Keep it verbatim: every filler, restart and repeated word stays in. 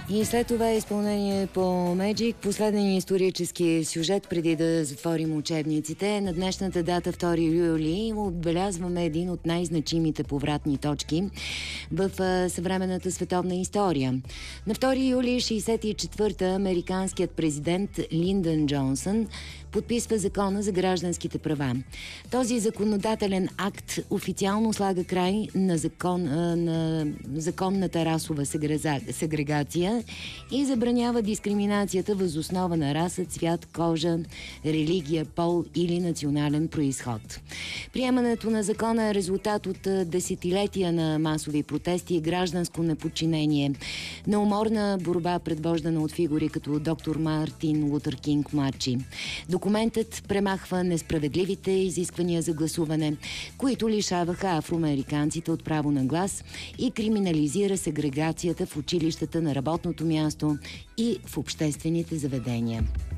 И след това изпълнение по Magic, последен исторически сюжет преди да затворим учебниците. На днешната дата, втори юли, отбелязваме един от най-значимите повратни точки в съвременната световна история. На втори юли шейсет и четвърта американският президент Линдън Джонсън подписва закона за гражданските права. Този законодателен акт официално слага край на, закон, на законната расова сегрегация и забранява дискриминацията въз основа на раса, цвят, кожа, религия, пол или национален произход. Приемането на закона е резултат от десетилетия на масови протести и гражданско неподчинение, на уморна борба, предвождана от фигури като доктор Мартин Лутър Кинг младши. Документът премахва несправедливите изисквания за гласуване, които лишаваха афроамериканците от право на глас и криминализира сегрегацията в училищата, на работното място и в обществените заведения.